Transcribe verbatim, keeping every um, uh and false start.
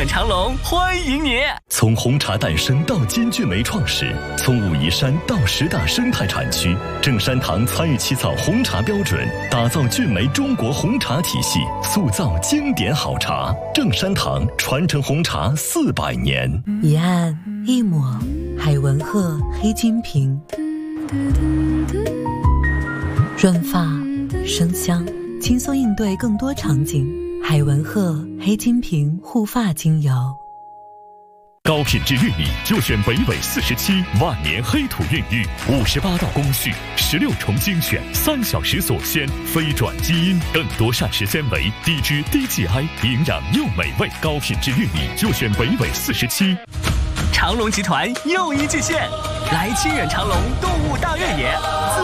远长隆欢迎你！ 从红茶诞生到金骏眉创始，从武夷山到十大生态产区，正山堂参与起草红茶标准，打造骏眉中国红茶体系，塑造经典好茶。正山堂传承红茶四百年。 一按一抹，海文鹤黑金瓶，润发生香，轻松应对更多场景。海文鹤黑金瓶护发精油。 高品质玉米就选北纬四十七万年黑土孕育，五十八道工序，十六重精选，三小时锁鲜，非转基因，更多膳食纤维，低脂低 G I， 营养又美味。高品质玉米就选北纬四十七。 长隆集团又一巨献，来清远长隆动物大越野。